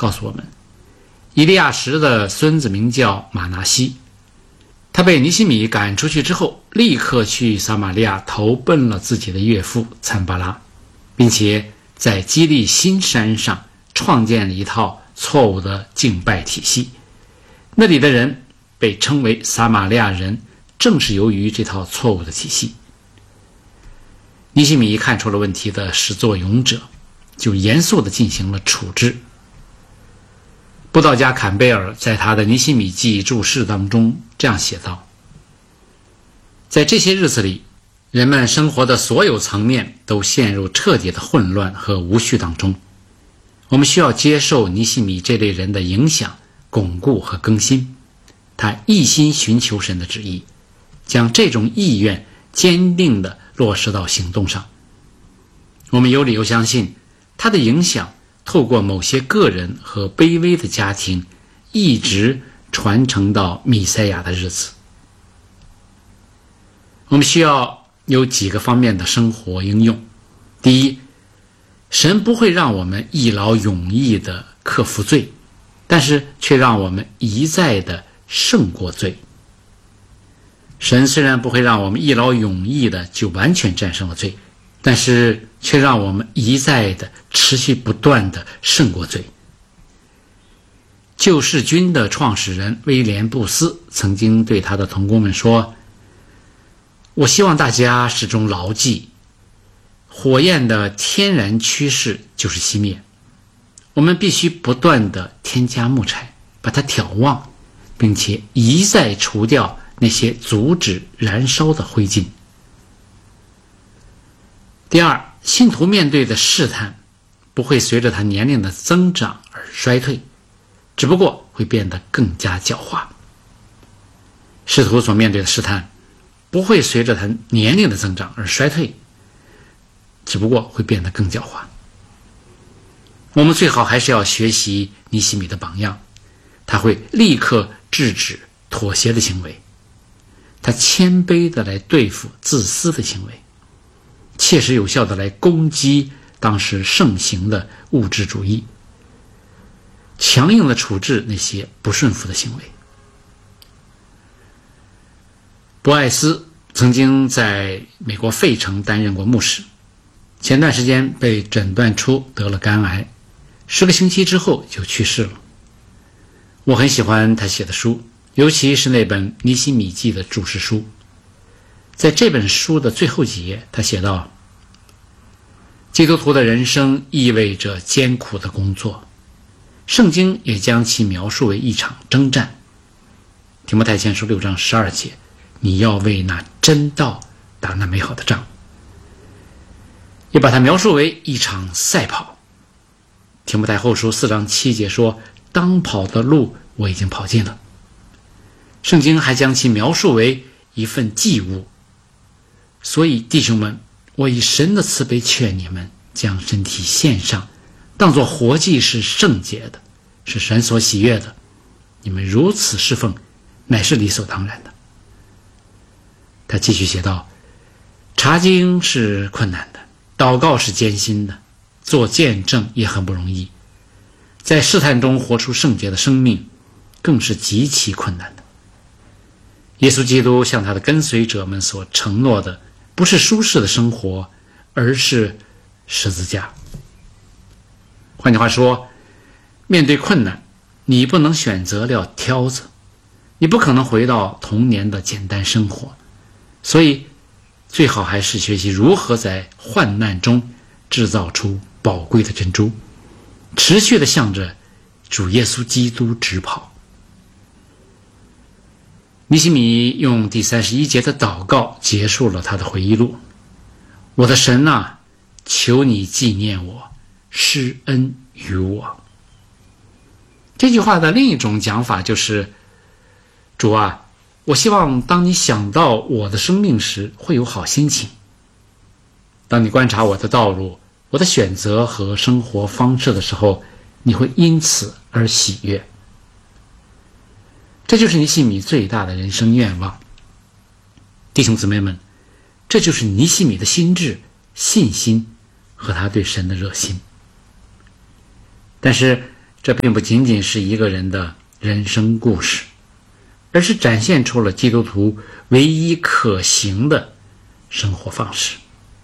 告诉我们，以利亚时的孙子名叫马拿西，他被尼希米赶出去之后，立刻去撒玛利亚投奔了自己的岳父参巴拉，并且在基利新山上创建了一套错误的敬拜体系。那里的人被称为撒玛利亚人，正是由于这套错误的体系。尼希米看出了问题的始作俑者，就严肃地进行了处置。布道家坎贝尔在他的尼希米记注释当中这样写道：在这些日子里，人们生活的所有层面都陷入彻底的混乱和无序当中。我们需要接受尼希米这类人的影响、巩固和更新。他一心寻求神的旨意，将这种意愿坚定地落实到行动上。我们有理由相信，他的影响透过某些个人和卑微的家庭，一直传承到弥赛亚的日子。我们需要有几个方面的生活应用。第一，神不会让我们一劳永逸地克服罪，但是却让我们一再地胜过罪。神虽然不会让我们一劳永逸的就完全战胜了罪，但是却让我们一再的持续不断的胜过罪。救世军的创始人威廉布斯曾经对他的同工们说：我希望大家始终牢记，火焰的天然趋势就是熄灭，我们必须不断的添加木柴，把它挑旺，并且一再除掉那些阻止燃烧的灰烬。第二，信徒面对的试探不会随着他年龄的增长而衰退，只不过会变得更加狡猾。使徒所面对的试探不会随着他年龄的增长而衰退，只不过会变得更狡猾。我们最好还是要学习尼希米的榜样，他会立刻制止妥协的行为，他谦卑地来对付自私的行为，切实有效地来攻击当时盛行的物质主义，强硬地处置那些不顺服的行为。博艾斯曾经在美国费城担任过牧师，前段时间被诊断出得了肝癌，10个星期之后就去世了。我很喜欢他写的书，尤其是那本《尼希米记》的注释书。在这本书的最后几页，他写道：基督徒的人生意味着艰苦的工作，圣经也将其描述为一场征战。提摩太前书6章12节，你要为那真道打那美好的仗，也把它描述为一场赛跑。提摩太后书4章7节说，当跑的路我已经跑尽了。圣经还将其描述为一份祭物。所以弟兄们，我以神的慈悲劝你们，将身体献上，当作活祭，是圣洁的，是神所喜悦的。你们如此侍奉，乃是理所当然的。他继续写道：查经是困难的，祷告是艰辛的，做见证也很不容易，在试探中活出圣洁的生命更是极其困难的。耶稣基督向他的跟随者们所承诺的不是舒适的生活，而是十字架。换句话说，面对困难，你不能选择撂挑子，你不可能回到童年的简单生活，所以最好还是学习如何在患难中制造出宝贵的珍珠，持续地向着主耶稣基督直跑。尼希米用第31节的祷告结束了他的回忆录：我的神啊，求你纪念我，施恩于我。这句话的另一种讲法就是：主啊，我希望当你想到我的生命时会有好心情，当你观察我的道路、我的选择和生活方式的时候，你会因此而喜悦。这就是尼希米最大的人生愿望。弟兄姊妹们，这就是尼希米的心智、信心和他对神的热心。但是这并不仅仅是一个人的人生故事，而是展现出了基督徒唯一可行的生活方式。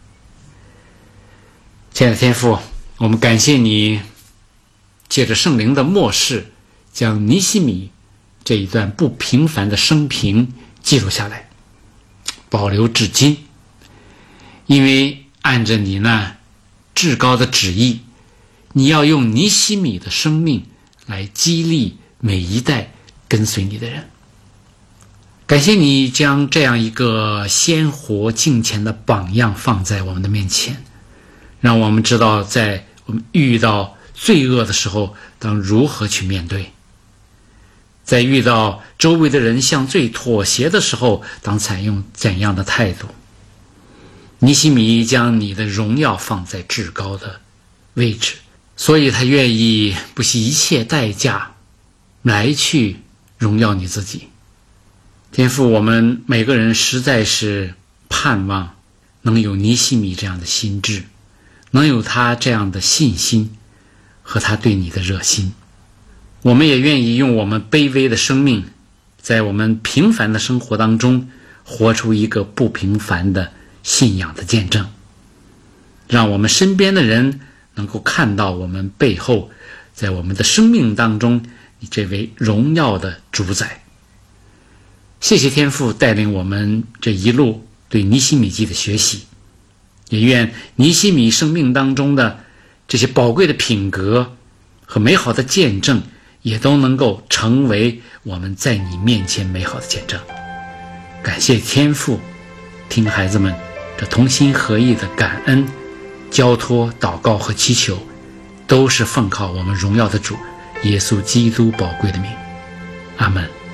亲爱的天父，我们感谢你借着圣灵的默示，将尼希米这一段不平凡的生平记录下来，保留至今。因为按着你那至高的旨意，你要用尼希米的生命来激励每一代跟随你的人。感谢你将这样一个鲜活敬虔的榜样放在我们的面前，让我们知道在我们遇到罪恶的时候当如何去面对，在遇到周围的人向罪妥协的时候当采用怎样的态度。尼希米将你的荣耀放在至高的位置，所以他愿意不惜一切代价来去荣耀你自己。天父，我们每个人实在是盼望能有尼希米这样的心智，能有他这样的信心和他对你的热心。我们也愿意用我们卑微的生命，在我们平凡的生活当中活出一个不平凡的信仰的见证，让我们身边的人能够看到我们背后，在我们的生命当中你这位荣耀的主宰。谢谢天父带领我们这一路对尼希米记的学习，也愿尼希米生命当中的这些宝贵的品格和美好的见证也都能够成为我们在你面前美好的见证。感谢天父听孩子们这同心合意的感恩、交托、祷告和祈求，都是奉靠我们荣耀的主耶稣基督宝贵的名。阿们。